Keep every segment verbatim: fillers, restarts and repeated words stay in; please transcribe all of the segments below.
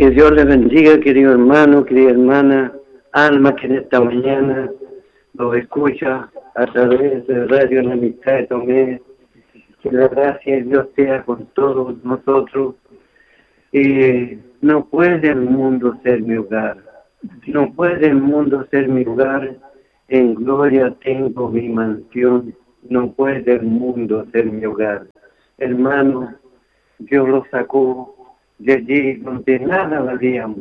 Que Dios les bendiga, querido hermano, querida hermana, alma que en esta mañana los escucha a través de Radio La Amistad de Tomé. Que la gracia de Dios sea con todos nosotros. Eh, no puede el mundo ser mi hogar, no puede el mundo ser mi hogar, en gloria tengo mi mansión, no puede el mundo ser mi hogar. Hermano, Dios lo sacó de allí donde nada valíamos,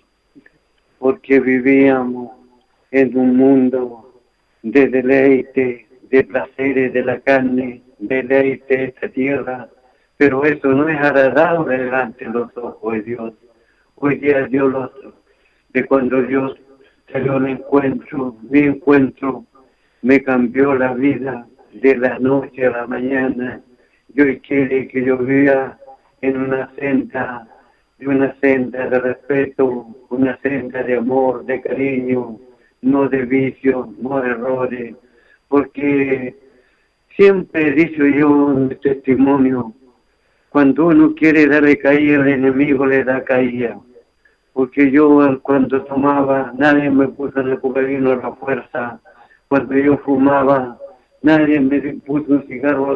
porque vivíamos en un mundo de deleite, de placeres de la carne, deleite de esta tierra, pero eso no es agradable delante de los ojos de Dios. Hoy día Dios lo de cuando Dios salió al encuentro, mi encuentro me cambió la vida de la noche a la mañana. Yo quiere que yo viva en una senda, de una senda de respeto, una senda de amor, de cariño, no de vicio, no de errores, porque siempre he dicho yo en mi testimonio, cuando uno quiere darle caída al enemigo, le da caída. Porque yo cuando tomaba, nadie me puso en el cocaína a la fuerza. Cuando yo fumaba, nadie me puso un cigarro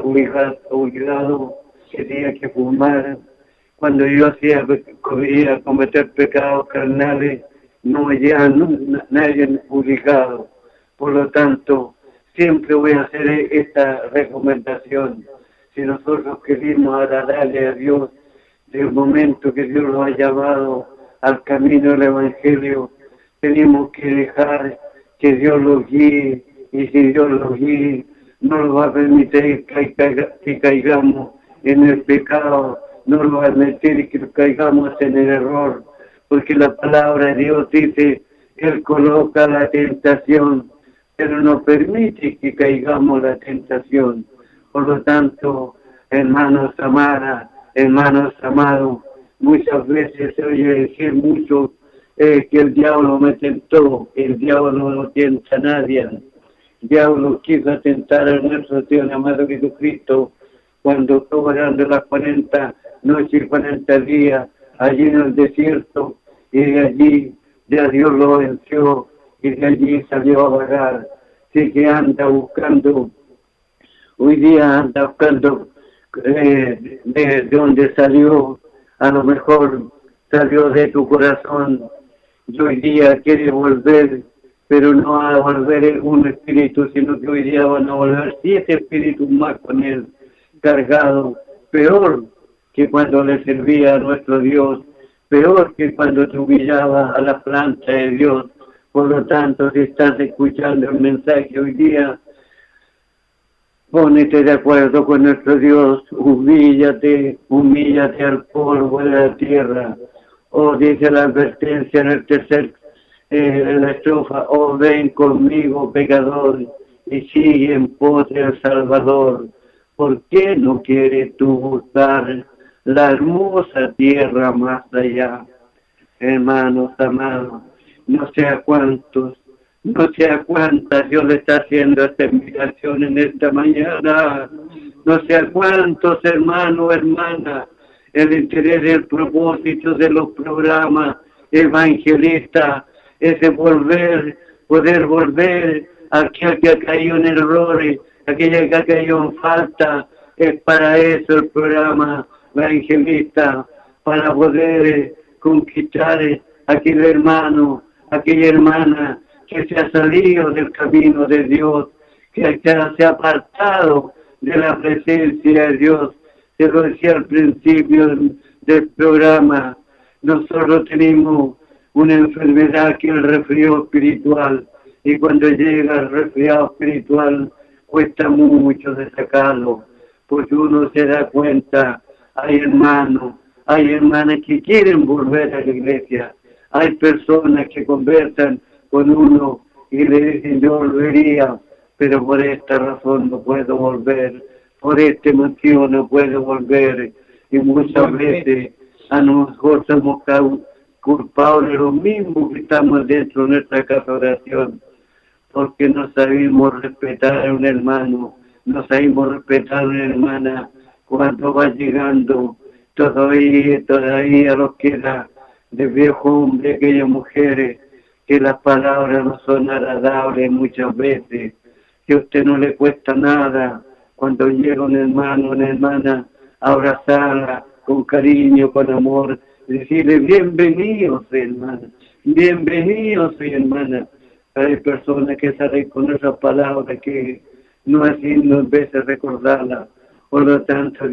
obligado, que tenía que fumar. Cuando yo hacía, podía cometer pecados carnales, no ya no, nadie me obligado. Por lo tanto, siempre voy a hacer esta recomendación. Si nosotros queremos agradarle a Dios, del momento que Dios nos ha llamado al camino del Evangelio, tenemos que dejar que Dios los guíe, y si Dios los guíe, no nos va a permitir que, caiga, que caigamos en el pecado, no nos va a permitir que caigamos en el error, porque la palabra de Dios dice, Él coloca la tentación, pero no permite que caigamos en la tentación. Por lo tanto, hermanos amadas, hermanos amados, muchas veces se oye decir mucho eh, que el diablo me tentó, el diablo no tienta a nadie. El diablo quiso atentar a nuestro Dios amado Jesucristo cuando estuvo orando las cuarenta noches y cuarenta días allí en el desierto, y de allí ya Dios lo venció y de allí salió a vagar. Así que anda buscando. Hoy día anda buscando eh, de, de donde salió, a lo mejor salió de tu corazón, y hoy día quiere volver, pero no va a volver un espíritu, sino que hoy día van a volver siete espíritus más con él, cargados, peor que cuando le servía a nuestro Dios, peor que cuando te humillaba a la planta de Dios. Por lo tanto, si estás escuchando el mensaje hoy día, pónete de acuerdo con nuestro Dios, humíllate, humíllate al polvo de la tierra. Oh, dice la advertencia en el tercer, eh, en la estrofa, oh, ven conmigo, pecador, y sigue en pos del Salvador. ¿Por qué no quieres tú buscar la hermosa tierra más allá? Hermanos amados, no sé a cuántos, no sé a cuántas Dios le está haciendo esta invitación en esta mañana. No sé a cuántos hermanos, hermanas, el interés y el propósito de los programas evangelistas es de volver, poder volver a aquel que ha caído en errores, aquella que ha caído en falta. Es para eso el programa evangelista, para poder conquistar a aquel hermano, aquella hermana que se ha salido del camino de Dios, que se ha apartado de la presencia de Dios. Se lo decía al principio del programa, nosotros tenemos una enfermedad que es el resfriado espiritual, y cuando llega el resfriado espiritual cuesta mucho de sacarlo, porque uno se da cuenta, hay hermanos, hay hermanas que quieren volver a la iglesia, hay personas que conversan con uno y le dicen yo volvería, pero por esta razón no puedo volver, por este motivo no puedo volver, y muchas veces a nosotros somos culpables de lo mismo que estamos dentro de nuestra casa de oración, porque no sabemos respetar a un hermano, no sabemos respetar a una hermana cuando va llegando, todavía, todavía nos queda de viejo hombre, aquellas mujeres, que las palabras no son agradables muchas veces, que a usted no le cuesta nada cuando llega un hermano, una hermana, a abrazarla con cariño, con amor, decirle bienvenidos, hermana, bienvenidos, hermana. Hay personas que salen con esas palabras que no hacen, no en vez de recordarlas. Por lo tanto,